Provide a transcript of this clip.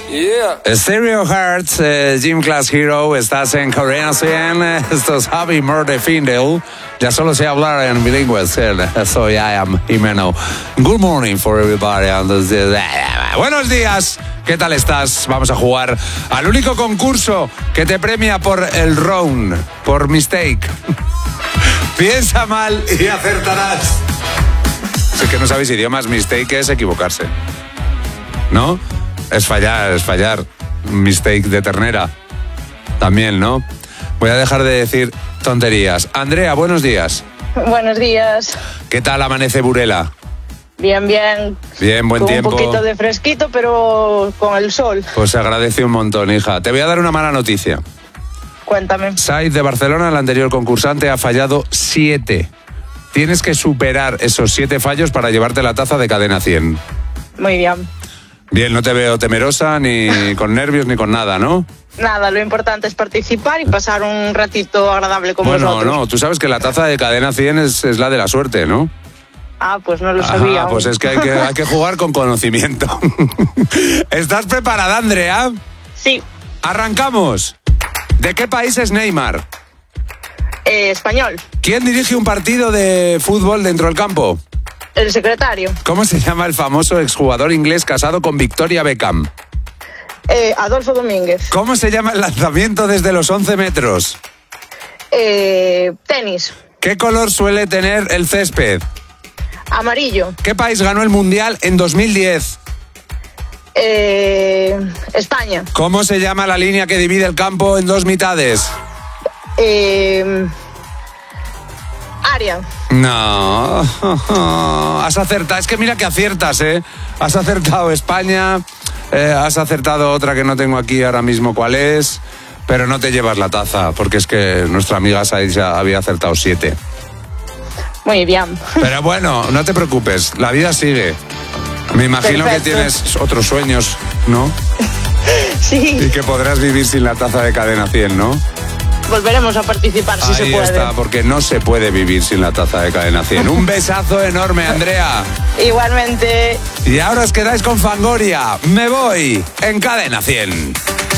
Yeah. Stereo Hearts, Gym Class Hero, estás en Cadena 100, esto es Javi Murdefindel. Ya solo sé hablar en bilingüe, so I am Jimeno. Good morning for everybody. Buenos días, ¿qué tal estás? Vamos a jugar al único concurso que te premia por el round, por mistake. Piensa mal y acertarás. Si es que no sabéis idiomas, mistake es equivocarse, ¿no? Es fallar. Mistake de ternera. También, ¿no? Voy a dejar de decir tonterías. Andrea, buenos días. Buenos días. ¿Qué tal amanece Burela? Bien. Bien, buen tiempo. Un poquito de fresquito, pero con el sol. Pues se agradece un montón, hija. Te voy a dar una mala noticia. Cuéntame. Saiz de Barcelona, el anterior concursante, ha fallado 7. Tienes que superar esos 7 fallos para llevarte la taza de Cadena 100. Muy bien. Bien, no te veo temerosa, ni con nervios, ni con nada, ¿no? Nada, lo importante es participar y pasar un ratito agradable con vosotros. Bueno, no, tú sabes que la taza de Cadena 100 es la de la suerte, ¿no? Ah, pues no lo sabía. Pues es que hay que jugar con conocimiento. ¿Estás preparada, Andrea? Sí. Arrancamos. ¿De qué país es Neymar? Español. ¿Quién dirige un partido de fútbol dentro del campo? El secretario. ¿Cómo se llama el famoso exjugador inglés casado con Victoria Beckham? Adolfo Domínguez. ¿Cómo se llama el lanzamiento desde los 11 metros? Tenis. ¿Qué color suele tener el césped? Amarillo. ¿Qué país ganó el Mundial en 2010? España. ¿Cómo se llama la línea que divide el campo en 2 mitades? Área. No, has acertado. Es que mira que aciertas, ¿eh? Has acertado España, has acertado otra que no tengo aquí ahora mismo cuál es, pero no te llevas la taza, porque es que nuestra amiga Saiz había acertado 7. Muy bien. Pero bueno, no te preocupes, la vida sigue. Me imagino Perfecto. que tienes otros sueños, ¿no? Sí. Y que podrás vivir sin la taza de Cadena 100, ¿no? Volveremos a participar si se Ahí puede. está, porque no se puede vivir sin la taza de Cadena 100. Un besazo enorme, Andrea. Igualmente. Y ahora os quedáis con Fangoria. Me voy en Cadena 100.